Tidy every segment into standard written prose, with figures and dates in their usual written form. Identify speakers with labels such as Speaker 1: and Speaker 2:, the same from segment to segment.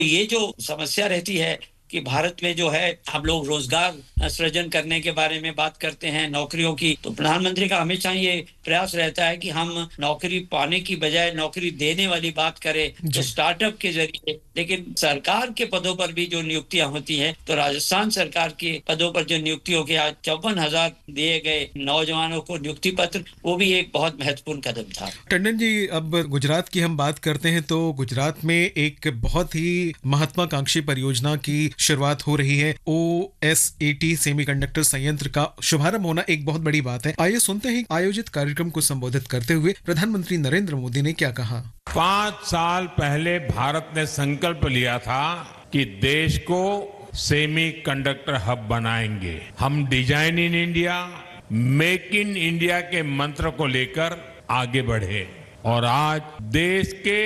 Speaker 1: ये जो समस्या रहती है कि भारत में जो है हम लोग रोजगार सृजन करने के बारे में बात करते हैं, नौकरियों की, तो प्रधानमंत्री का हमेशा ये प्रयास रहता है कि हम नौकरी पाने की बजाय नौकरी देने वाली बात करें, तो
Speaker 2: जी।
Speaker 1: स्टार्टअप के जरिए। लेकिन सरकार के पदों पर भी जो नियुक्तियां होती हैं, तो राजस्थान सरकार के पदों पर जो नियुक्ति हो गया, 54,000 दिए गए नौजवानों को नियुक्ति पत्र, वो भी एक बहुत महत्वपूर्ण कदम था।
Speaker 2: टंडन जी, अब गुजरात की हम बात करते हैं तो गुजरात में एक बहुत ही महत्वाकांक्षी परियोजना की शुरुआत हो रही है। OSAT सेमीकंडक्टर संयंत्र का शुभारंभ होना एक बहुत बड़ी बात है। आइए सुनते हैं आयोजित कार्यक्रम को संबोधित करते हुए प्रधानमंत्री नरेंद्र मोदी ने क्या कहा।
Speaker 3: 5 साल पहले भारत ने संकल्प लिया था कि देश को सेमी कंडक्टर हब बनाएंगे। हम design in India, make in India के मंत्र को लेकर आगे बढ़े और आज देश के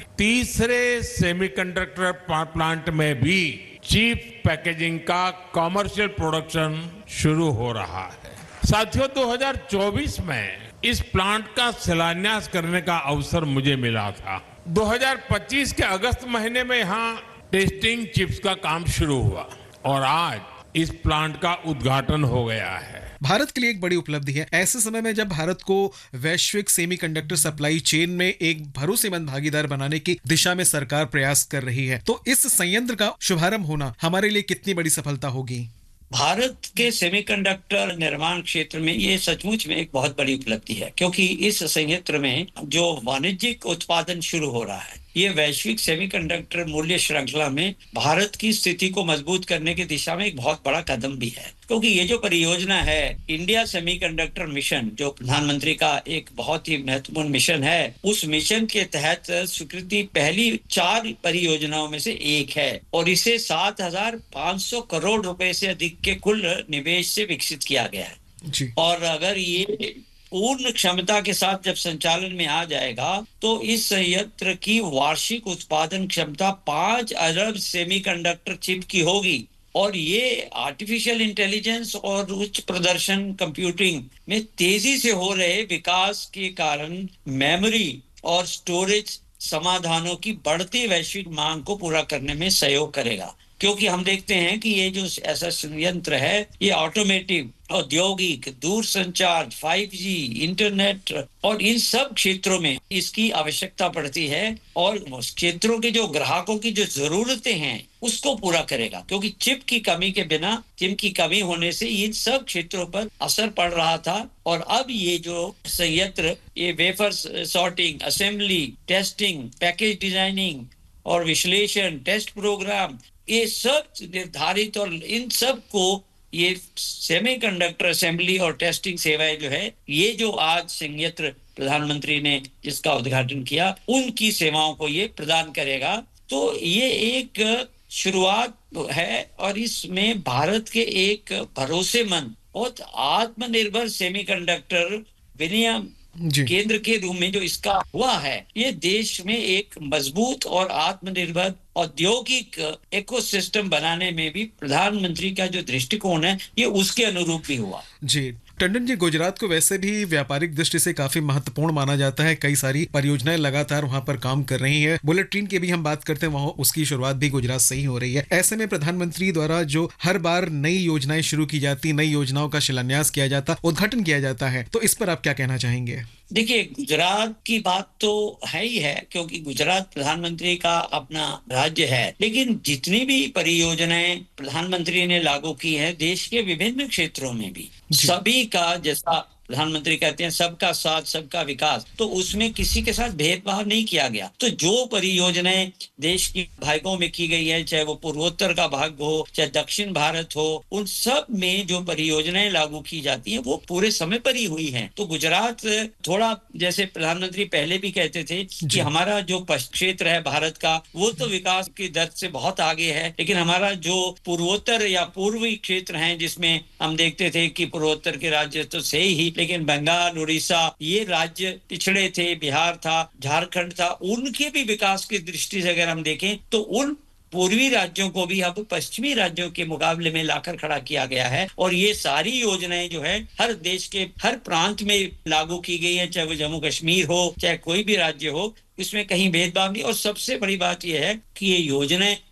Speaker 3: तीसरे सेमीकंडक्टर प्लांट में भी चीप पैकेजिंग का कमर्शियल प्रोडक्शन शुरू हो रहा है। साथियों, 2024 में इस प्लांट का शिलान्यास करने का अवसर मुझे मिला था। 2025 के अगस्त महीने में यहां टेस्टिंग चिप्स का काम शुरू हुआ और आज इस प्लांट का उद्घाटन हो गया है।
Speaker 2: भारत के लिए एक बड़ी उपलब्धि है ऐसे समय में जब भारत को वैश्विक सेमीकंडक्टर सप्लाई चेन में एक भरोसेमंद भागीदार बनाने की दिशा में सरकार प्रयास कर रही है। तो इस संयंत्र का शुभारंभ होना हमारे लिए कितनी बड़ी सफलता होगी।
Speaker 1: भारत के सेमीकंडक्टर निर्माण क्षेत्र में ये सचमुच में एक बहुत बड़ी उपलब्धि है, क्योंकि इस संयंत्र में जो वाणिज्यिक उत्पादन शुरू हो रहा है, ये वैश्विक सेमीकंडक्टर मूल्य श्रृंखला में भारत की स्थिति को मजबूत करने की दिशा में एक बहुत बड़ा कदम भी है। क्योंकि ये जो परियोजना है, इंडिया सेमीकंडक्टर मिशन, जो प्रधानमंत्री का एक बहुत ही महत्वपूर्ण मिशन है, उस मिशन के तहत स्वीकृति पहली 4 परियोजनाओं में से एक है और इसे 7,500 करोड़ रुपए से अधिक के कुल निवेश से विकसित किया गया है
Speaker 2: जी।
Speaker 1: और अगर ये पूर्ण क्षमता के साथ जब संचालन में आ जाएगा तो इस संयंत्र की वार्षिक उत्पादन क्षमता 5 अरब सेमीकंडक्टर चिप की होगी और ये आर्टिफिशियल इंटेलिजेंस और उच्च प्रदर्शन कंप्यूटिंग में तेजी से हो रहे विकास के कारण मेमोरी और स्टोरेज समाधानों की बढ़ती वैश्विक मांग को पूरा करने में सहयोग करेगा। क्योंकि हम देखते हैं कि ये जो ऐसा संयंत्र है, ये ऑटोमेटिव, औद्योगिक, दूरसंचार, 5G, इंटरनेट और इन सब क्षेत्रों में इसकी आवश्यकता पड़ती है और उस क्षेत्रों के जो ग्राहकों की जो जरूरतें हैं उसको पूरा करेगा। क्योंकि चिप की कमी के बिना, चिप की कमी होने से इन सब क्षेत्रों पर असर पड़ रहा था और अब ये जो संयंत्र, ये wafer sorting, assembly, testing, package designing और विश्लेषण, टेस्ट प्रोग्राम, ये सब निर्धारित और इन सब को ये सेमीकंडक्टर असेंबली और टेस्टिंग सेवाएं जो है, ये जो आज संयंत्र प्रधानमंत्री ने जिसका उद्घाटन किया, उनकी सेवाओं को ये प्रदान करेगा। तो ये एक शुरुआत है और इसमें भारत के एक भरोसेमंद और आत्मनिर्भर सेमीकंडक्टर विनियम केंद्र के रूप में जो इसका हुआ है, ये देश में एक मजबूत और आत्मनिर्भर औद्योगिक इकोसिस्टम बनाने में भी प्रधानमंत्री का जो दृष्टिकोण है, ये उसके अनुरूप भी हुआ।
Speaker 2: जी टंडन जी, गुजरात को वैसे भी व्यापारिक दृष्टि से काफी महत्वपूर्ण माना जाता है। कई सारी परियोजनाएं लगातार वहां पर काम कर रही हैं। बुलेट ट्रेन की भी हम बात करते हैं, वहां उसकी शुरुआत भी गुजरात से ही हो रही है। ऐसे में प्रधानमंत्री द्वारा जो हर बार नई योजनाएं शुरू की जाती, नई योजनाओं का शिलान्यास किया जाता, उद्घाटन किया जाता है, तो इस पर आप क्या कहना चाहेंगे।
Speaker 1: देखिए, गुजरात की बात तो है ही है, क्योंकि गुजरात प्रधानमंत्री का अपना राज्य है, लेकिन जितनी भी परियोजनाएं प्रधानमंत्री ने लागू की है देश के विभिन्न क्षेत्रों में भी, सभी का, जैसा प्रधानमंत्री कहते हैं सबका साथ सबका विकास, तो उसमें किसी के साथ भेदभाव नहीं किया गया। तो जो परियोजनाएं देश की भागों में की गई है, चाहे वो पूर्वोत्तर का भाग हो, चाहे दक्षिण भारत हो, उन सब में जो परियोजनाएं लागू की जाती हैं वो पूरे समय पर ही हुई हैं। तो गुजरात थोड़ा, जैसे प्रधानमंत्री पहले भी कहते थे कि हमारा जो क्षेत्र है भारत का, वो तो विकास की दर से बहुत आगे है, लेकिन हमारा जो पूर्वोत्तर या पूर्वी क्षेत्र है, जिसमें हम देखते थे कि पूर्वोत्तर के राज्य तो से ही, लेकिन बंगाल, उड़ीसा, ये राज्य पिछड़े थे, बिहार था, झारखंड था, उनके भी विकास की दृष्टि से अगर हम देखें तो उन पूर्वी राज्यों को भी अब पश्चिमी राज्यों के मुकाबले में लाकर खड़ा किया गया है और ये सारी योजनाएं जो है हर देश के हर प्रांत में लागू की गई है, चाहे वो जम्मू कश्मीर हो चाहे कोई भी राज्य हो, इसमें कहीं भेदभाव नहीं। और सबसे बड़ी बात यह है कि ये योजनाएं